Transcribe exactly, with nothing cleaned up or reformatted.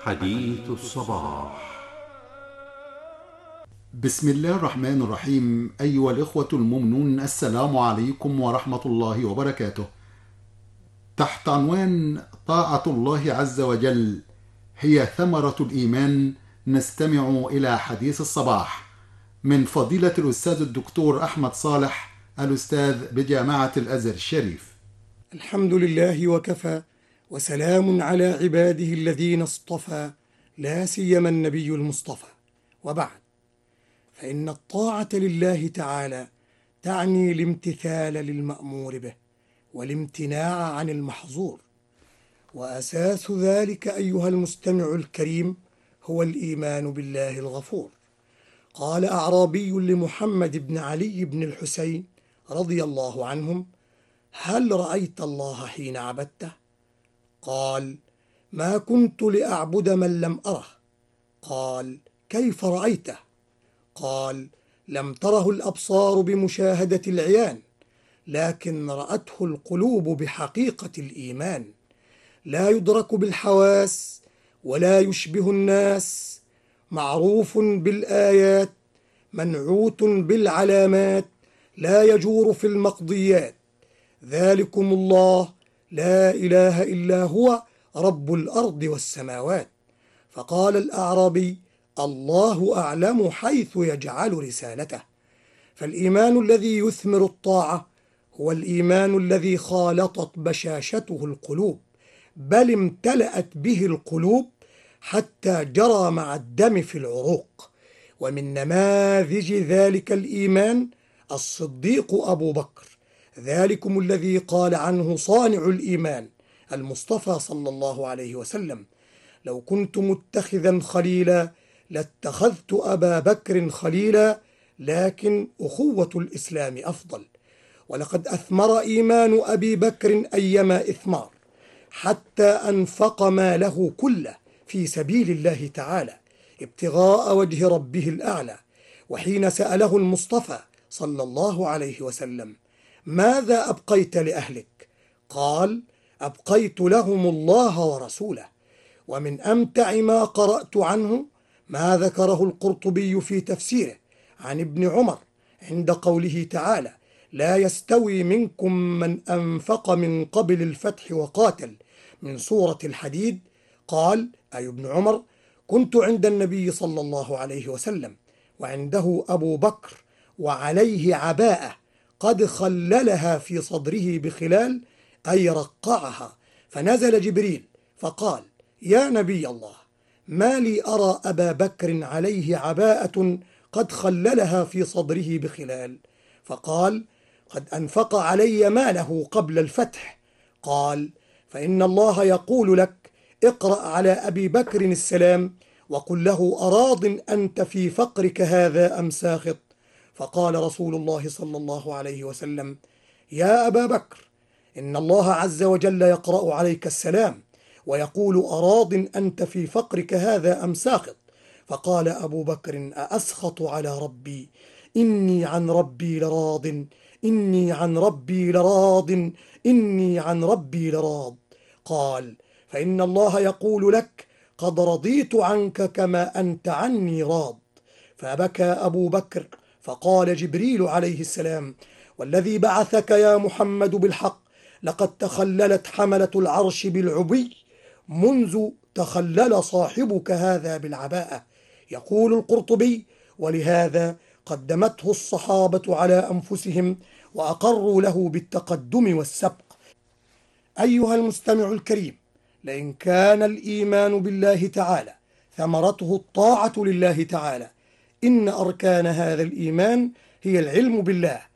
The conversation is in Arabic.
حديث الصباح. بسم الله الرحمن الرحيم. أيها الإخوة المؤمنون، السلام عليكم ورحمة الله وبركاته. تحت عنوان طاعة الله عز وجل هي ثمرة الإيمان، نستمع إلى حديث الصباح من فضيلة الأستاذ الدكتور أحمد صالح، الأستاذ بجامعة الأزهر الشريف. الحمد لله وكفى، وسلام على عباده الذين اصطفى، لا سيما النبي المصطفى. وبعد، فإن الطاعة لله تعالى تعني الامتثال للمأمور به والامتناع عن المحظور، وأساس ذلك أيها المستمع الكريم هو الإيمان بالله الغفور. قال أعرابي لمحمد بن علي بن الحسين رضي الله عنهم: هل رأيت الله حين عبدته؟ قال: ما كنت لأعبد من لم أره. قال: كيف رأيته؟ قال: لم تره الأبصار بمشاهدة العيان، لكن رأته القلوب بحقيقة الإيمان، لا يدرك بالحواس ولا يشبه الناس، معروف بالآيات، منعوت بالعلامات، لا يجور في المقضيات. ذلكم الله لا إله إلا هو رب الأرض والسماوات. فقال الأعرابي: الله أعلم حيث يجعل رسالته. فالإيمان الذي يثمر الطاعة هو الإيمان الذي خالطت بشاشته القلوب، بل امتلأت به القلوب حتى جرى مع الدم في العروق. ومن نماذج ذلك الإيمان الصديق أبو بكر، ذلكم الذي قال عنه صانع الإيمان المصطفى صلى الله عليه وسلم: لو كنت متخذا خليلا لاتخذت أبا بكر خليلا، لكن أخوة الإسلام أفضل. ولقد أثمر إيمان أبي بكر أيما إثمار، حتى أنفق ماله كله في سبيل الله تعالى ابتغاء وجه ربه الأعلى. وحين سأله المصطفى صلى الله عليه وسلم: ماذا أبقيت لأهلك؟ قال: أبقيت لهم الله ورسوله. ومن أمتع ما قرأت عنه ما ذكره القرطبي في تفسيره عن ابن عمر عند قوله تعالى: لا يستوي منكم من أنفق من قبل الفتح وقاتل، من سورة الحديد. قال أي ابن عمر: كنت عند النبي صلى الله عليه وسلم وعنده أبو بكر وعليه عباءة قد خللها في صدره بخلال، أي رقعها، فنزل جبريل فقال: يا نبي الله، ما لي أرى أبا بكر عليه عباءة قد خللها في صدره بخلال؟ فقال: قد أنفق علي ماله قبل الفتح. قال: فإن الله يقول لك: اقرأ على أبي بكر السلام وقل له: أراض أنت في فقرك هذا أم ساخط؟ فقال رسول الله صلى الله عليه وسلم: يا أبا بكر، إن الله عز وجل يقرأ عليك السلام ويقول: أراض أنت في فقرك هذا أم ساخط؟ فقال أبو بكر: أأسخط على ربي؟ إني عن ربي لراض، إني عن ربي لراض، إني عن ربي لراض. قال: فإن الله يقول لك: قد رضيت عنك كما أنت عني راض. فبكى أبو بكر، فقال جبريل عليه السلام: والذي بعثك يا محمد بالحق، لقد تخللت حملة العرش بالعبي منذ تخلل صاحبك هذا بالعباءة. يقول القرطبي: ولهذا قدمته الصحابة على أنفسهم وأقروا له بالتقدم والسبق. أيها المستمع الكريم، لئن كان الإيمان بالله تعالى ثمرته الطاعة لله تعالى، إن أركان هذا الإيمان هي العلم بالله